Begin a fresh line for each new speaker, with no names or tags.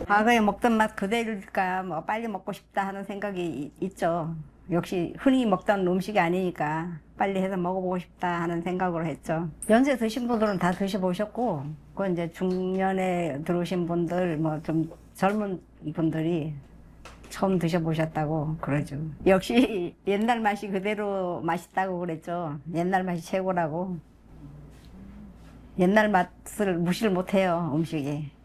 과거에 먹던 맛 그대로일까 뭐 빨리 먹고 싶다 하는 생각이 있죠. 역시 흔히 먹던 음식이 아니니까 빨리 해서 먹어보고 싶다 하는 생각으로 했죠. 연세 드신 분들은 다 드셔보셨고, 그 이제 중년에 들어오신 분들, 뭐 좀 젊은 분들이 처음 드셔보셨다고 그러죠. 역시 옛날 맛이 그대로 맛있다고 그랬죠. 옛날 맛이 최고라고. 옛날 맛을 무시를 못해요, 음식이.